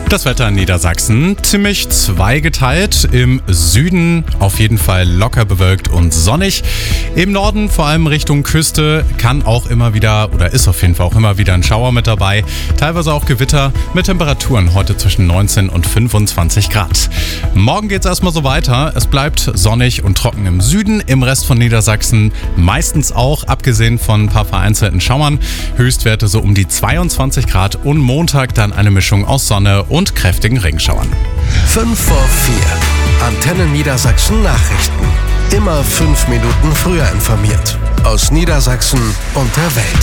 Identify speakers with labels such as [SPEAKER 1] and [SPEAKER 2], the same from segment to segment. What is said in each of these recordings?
[SPEAKER 1] Das Wetter in Niedersachsen ziemlich zweigeteilt. Im Süden auf jeden Fall locker bewölkt und sonnig. Im Norden, vor allem Richtung Küste, kann auch immer wieder oder ist auf jeden Fall auch immer wieder ein Schauer mit dabei. Teilweise auch Gewitter mit Temperaturen heute zwischen 19 und 25 Grad. Morgen geht es erstmal so weiter. Es bleibt sonnig und trocken im Süden. Im Rest von Niedersachsen meistens auch, abgesehen von ein paar vereinzelten Schauern. Höchstwerte so um die 22 Grad und Montag dann eine Mischung aus Sonne und kräftigen Regenschauern.
[SPEAKER 2] 5 vor 4. Antenne Niedersachsen Nachrichten. Immer 5 Minuten früher informiert. Aus Niedersachsen und der Welt.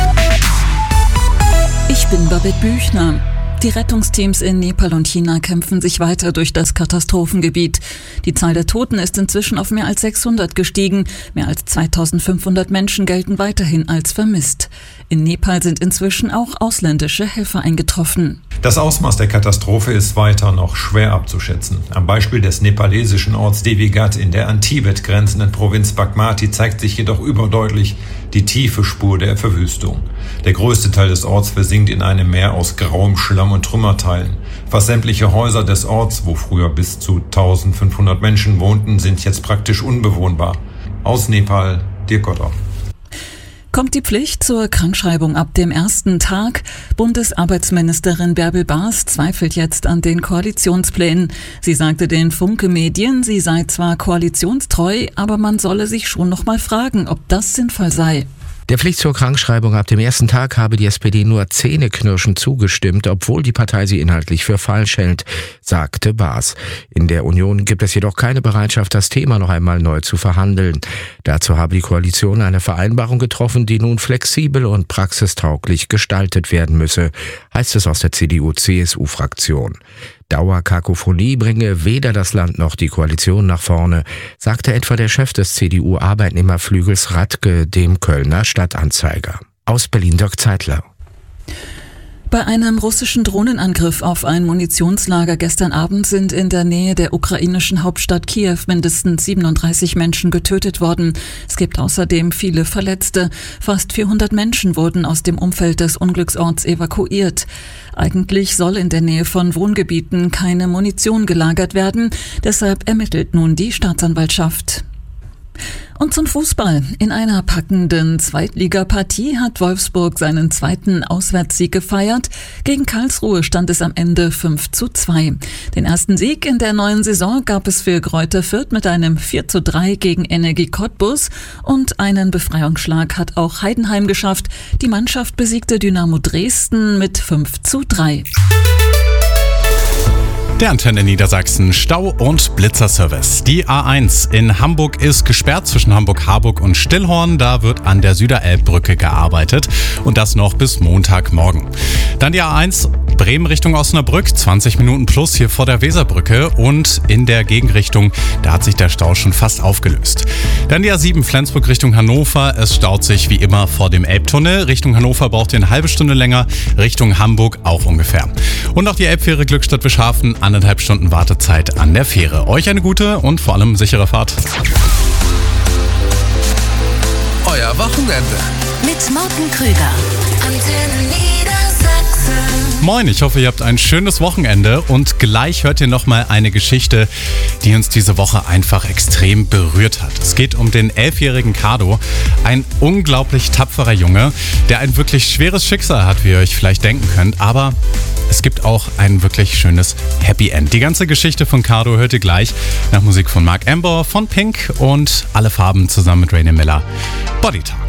[SPEAKER 3] Ich bin Babette Büchner. Die Rettungsteams in Nepal und China kämpfen sich weiter durch das Katastrophengebiet. Die Zahl der Toten ist inzwischen auf mehr als 600 gestiegen. Mehr als 2500 Menschen gelten weiterhin als vermisst. In Nepal sind inzwischen auch ausländische Helfer eingetroffen.
[SPEAKER 4] Das Ausmaß der Katastrophe ist weiter noch schwer abzuschätzen. Am Beispiel des nepalesischen Orts Devigat in der an Tibet grenzenden Provinz Bagmati zeigt sich jedoch überdeutlich die tiefe Spur der Verwüstung. Der größte Teil des Orts versinkt in einem Meer aus grauem Schlamm und Trümmerteilen. Fast sämtliche Häuser des Orts, wo früher bis zu 1500 Menschen wohnten, sind jetzt praktisch unbewohnbar. Aus Nepal, Dirk Gotthoff.
[SPEAKER 3] Kommt die Pflicht zur Krankschreibung ab dem ersten Tag? Bundesarbeitsministerin Bärbel Baas zweifelt jetzt an den Koalitionsplänen. Sie sagte den Funke Medien, sie sei zwar koalitionstreu, aber man solle sich schon noch mal fragen, ob das sinnvoll sei.
[SPEAKER 5] Der Pflicht zur Krankschreibung ab dem ersten Tag habe die SPD nur zähneknirschend zugestimmt, obwohl die Partei sie inhaltlich für falsch hält, sagte Baas. In der Union gibt es jedoch keine Bereitschaft, das Thema noch einmal neu zu verhandeln. Dazu habe die Koalition eine Vereinbarung getroffen, die nun flexibel und praxistauglich gestaltet werden müsse, heißt es aus der CDU-CSU-Fraktion. Dauerkakophonie bringe weder das Land noch die Koalition nach vorne, sagte etwa der Chef des CDU-Arbeitnehmerflügels Radke dem Kölner Stadtanzeiger. Aus Berlin Dirk Zeitler.
[SPEAKER 3] Bei einem russischen Drohnenangriff auf ein Munitionslager gestern Abend sind in der Nähe der ukrainischen Hauptstadt Kiew mindestens 37 Menschen getötet worden. Es gibt außerdem viele Verletzte. Fast 400 Menschen wurden aus dem Umfeld des Unglücksorts evakuiert. Eigentlich soll in der Nähe von Wohngebieten keine Munition gelagert werden. Deshalb ermittelt nun die Staatsanwaltschaft. Und zum Fußball. In einer packenden Zweitligapartie hat Wolfsburg seinen zweiten Auswärtssieg gefeiert. Gegen Karlsruhe stand es am Ende 5:2. Den ersten Sieg in der neuen Saison gab es für Greuther Fürth mit einem 4:3 gegen Energie Cottbus. Und einen Befreiungsschlag hat auch Heidenheim geschafft. Die Mannschaft besiegte Dynamo Dresden mit 5:3.
[SPEAKER 1] Der Antenne Niedersachsen Stau- und Blitzerservice. Die A1 in Hamburg ist gesperrt zwischen Hamburg-Harburg und Stillhorn. Da wird an der Süderelbbrücke gearbeitet und das noch bis Montagmorgen. Dann die A1 Bremen Richtung Osnabrück, 20 Minuten plus hier vor der Weserbrücke und in der Gegenrichtung, da hat sich der Stau schon fast aufgelöst. Dann die A7 Flensburg Richtung Hannover. Es staut sich wie immer vor dem Elbtunnel. Richtung Hannover braucht ihr eine halbe Stunde länger, Richtung Hamburg auch ungefähr. Und noch die Elbfähre Glückstadt-Bischhafen, 1,5 Stunden Wartezeit an der Fähre. Euch eine gute und vor allem sichere Fahrt.
[SPEAKER 2] Euer Wochenende.
[SPEAKER 6] Mit Morten Krüger. Antenne Niedersachsen.
[SPEAKER 1] Moin, ich hoffe, ihr habt ein schönes Wochenende und gleich hört ihr nochmal eine Geschichte, die uns diese Woche einfach extrem berührt hat. Es geht um den 11-jährigen Kado, ein unglaublich tapferer Junge, der ein wirklich schweres Schicksal hat, wie ihr euch vielleicht denken könnt, aber es gibt auch ein wirklich schönes Happy End. Die ganze Geschichte von Kado hört ihr gleich nach Musik von Mark Amber, von Pink und Alle Farben zusammen mit Rainer Miller. Body Talk.